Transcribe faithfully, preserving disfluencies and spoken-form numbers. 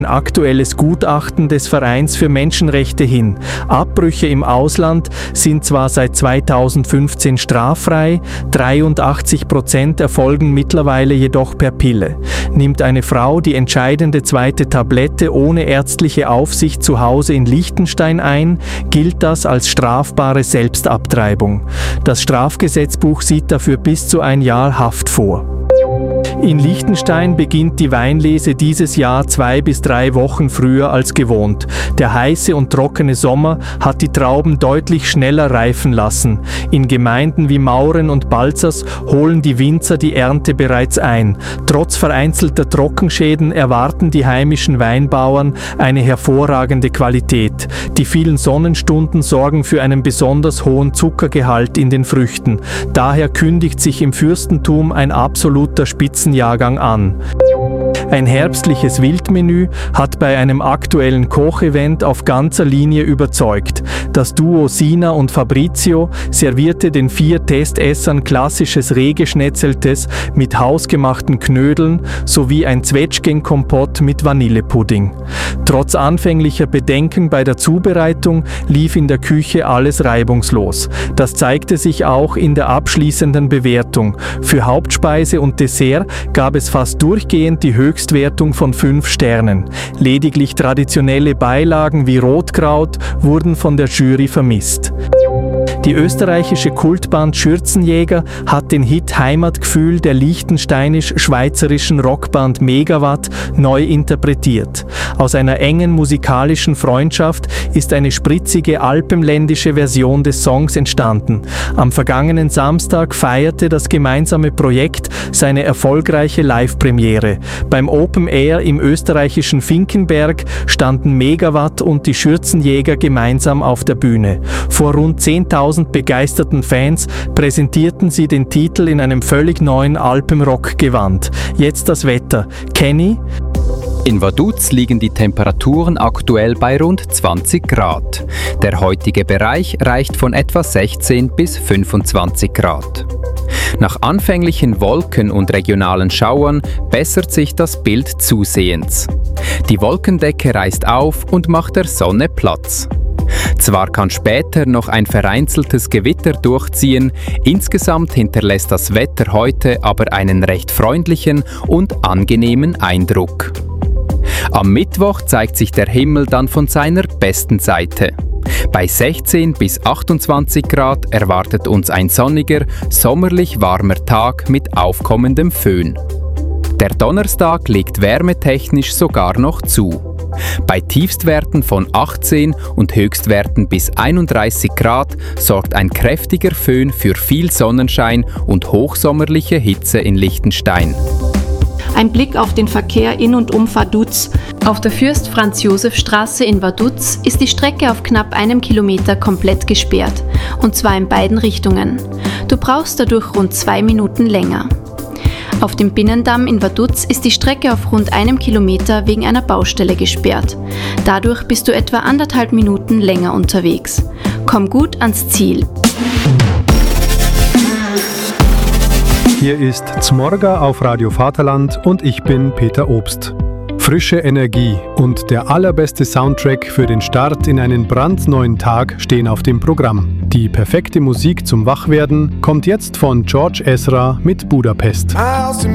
Aktuelles Gutachten des Vereins für Menschenrechte hin. Abbrüche im Ausland sind zwar seit zweitausendfünfzehn straffrei, dreiundachtzig Prozent erfolgen mittlerweile jedoch per Pille. Nimmt eine Frau die entscheidende zweite Tablette ohne ärztliche Aufsicht zu Hause in Liechtenstein ein, gilt das als strafbare Selbstabtreibung. Das Strafgesetzbuch sieht dafür bis zu ein Jahr Haft vor. In Liechtenstein beginnt die Weinlese dieses Jahr zwei bis drei Wochen früher als gewohnt. Der heiße und trockene Sommer hat die Trauben deutlich schneller reifen lassen. In Gemeinden wie Mauren und Balzers holen die Winzer die Ernte bereits ein. Trotz vereinzelter Trockenschäden erwarten die heimischen Weinbauern eine hervorragende Qualität. Die vielen Sonnenstunden sorgen für einen besonders hohen Zuckergehalt in den Früchten. Daher kündigt sich im Fürstentum ein absoluter Spitzenjahrgang an. Ein herbstliches Wildmenü hat bei einem aktuellen Kochevent auf ganzer Linie überzeugt. Das Duo Sina und Fabrizio servierte den vier Testessern klassisches Rehgeschnetzeltes mit hausgemachten Knödeln sowie ein Zwetschgenkompott mit Vanillepudding. Trotz anfänglicher Bedenken bei der Zubereitung lief in der Küche alles reibungslos. Das zeigte sich auch in der abschließenden Bewertung. Für Hauptspeise und Dessert gab es fast durchgehend die Höchstwertung von fünf Sternen. Lediglich traditionelle Beilagen wie Rotkraut wurden von der Jury vermisst. Die österreichische Kultband Schürzenjäger hat den Hit Heimatgefühl der liechtensteinisch-schweizerischen Rockband Megawatt neu interpretiert. Aus einer engen musikalischen Freundschaft ist eine spritzige alpenländische Version des Songs entstanden. Am vergangenen Samstag feierte das gemeinsame Projekt seine erfolgreiche Live-Premiere. Beim Open Air im österreichischen Finkenberg standen Megawatt und die Schürzenjäger gemeinsam auf der Bühne. Vor rund zehntausend begeisterten Fans präsentierten sie den Titel in einem völlig neuen Alpenrock-Gewand. Jetzt das Wetter. Kenny? In Vaduz liegen die Temperaturen aktuell bei rund zwanzig Grad. Der heutige Bereich reicht von etwa sechzehn bis fünfundzwanzig Grad. Nach anfänglichen Wolken und regionalen Schauern bessert sich das Bild zusehends. Die Wolkendecke reißt auf und macht der Sonne Platz. Zwar kann später noch ein vereinzeltes Gewitter durchziehen, insgesamt hinterlässt das Wetter heute aber einen recht freundlichen und angenehmen Eindruck. Am Mittwoch zeigt sich der Himmel dann von seiner besten Seite. Bei sechzehn bis achtundzwanzig Grad erwartet uns ein sonniger, sommerlich warmer Tag mit aufkommendem Föhn. Der Donnerstag liegt wärmetechnisch sogar noch zu. Bei Tiefstwerten von achtzehn und Höchstwerten bis einunddreißig Grad sorgt ein kräftiger Föhn für viel Sonnenschein und hochsommerliche Hitze in Liechtenstein. Ein Blick auf den Verkehr in und um Vaduz. Auf der Fürst-Franz-Josef-Straße in Vaduz ist die Strecke auf knapp einem Kilometer komplett gesperrt, und zwar in beiden Richtungen. Du brauchst dadurch rund zwei Minuten länger. Auf dem Binnendamm in Vaduz ist die Strecke auf rund einem Kilometer wegen einer Baustelle gesperrt. Dadurch bist du etwa anderthalb Minuten länger unterwegs. Komm gut ans Ziel. Hier ist Zmorga auf Radio Vaterland und ich bin Peter Obst. Frische Energie und der allerbeste Soundtrack für den Start in einen brandneuen Tag stehen auf dem Programm. Die perfekte Musik zum Wachwerden kommt jetzt von George Ezra mit Budapest.